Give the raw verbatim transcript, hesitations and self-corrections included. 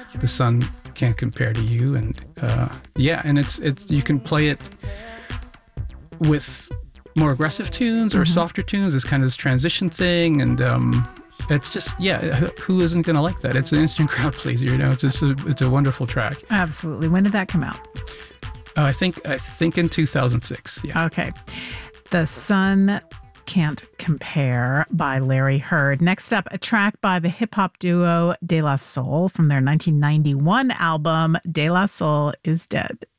The Sun Can't Compare to You. And uh, yeah, and it's it's you can play it with more aggressive tunes or mm-hmm. softer tunes. It's kind of this transition thing, and um, it's just, yeah, who isn't going to like that? It's an instant crowd pleaser, you know. It's just a, it's a wonderful track. Absolutely. When did that come out? Uh, I think I think in two thousand six. Yeah. Okay. The Sun Can't Compare by Larry Heard. Next up, a track by the hip-hop duo De La Soul from their nineteen ninety-one album, De La Soul is Dead.